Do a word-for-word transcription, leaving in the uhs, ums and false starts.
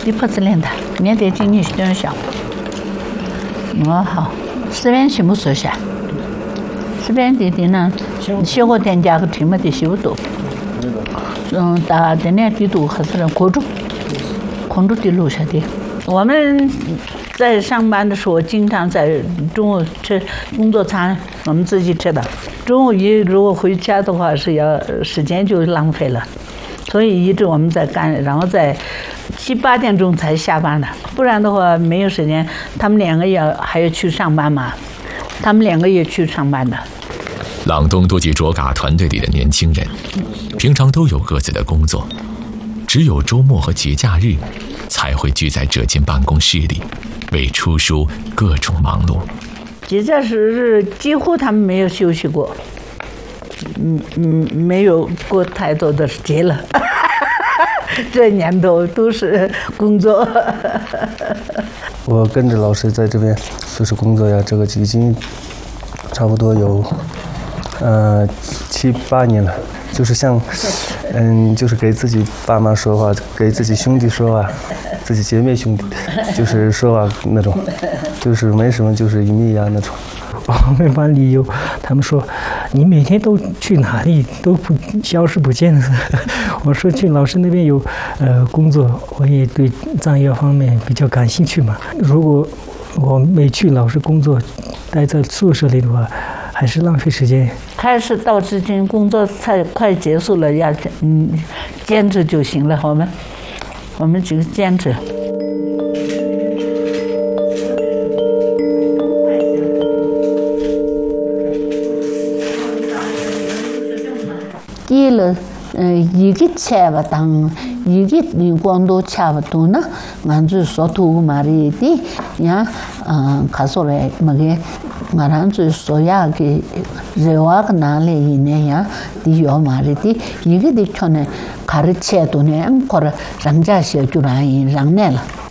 你不自练的，面对经济有点小。我好，这边全部说下，这边弟弟呢，学过点家个题目的修读，嗯，大的那地图还是人关注，关注的录下的。我们在上班的时候，经常在中午吃工作餐，我们自己吃的。中午一如果回家的话，是要时间就浪费了，所以一直我们在干，然后在七八点钟才下班的，不然的话没有时间。他们两个也还要去上班嘛，他们两个也去上班的。 朗东多吉卓嘎团队里的年轻人，平常都有各自的工作，只有周末和节假日才会聚在这间办公室里，为出书各种忙碌。 节假日几乎他们没有休息过，嗯嗯，没有过太多的节了。这年头都是工作。 我跟着老师在这边就是工作呀，这个已经差不多有呃七八年了。就是像，嗯，就是给自己爸妈说话，给自己兄弟说话，自己姐妹兄弟，就是说话那种，就是没什么，就是一米呀那种。 我们班里有，他们说你每天都去哪里都不消失不见了。我说去老师那边有呃工作，我也对藏药方面比较感兴趣嘛。如果我没去老师工作，待在宿舍里的话，还是浪费时间。 开始到至今工作才快结束了，要嗯坚持就行了。我们我们只坚持。第了，嗯，一个差不当，一个你光都差不多呢。俺就说图嘛的的，呀，嗯，看出来么个。俺就说呀，个热话个哪里一年呀？的要嘛的的，一个的可能，卡着车多呢，可能人家小就来人来了。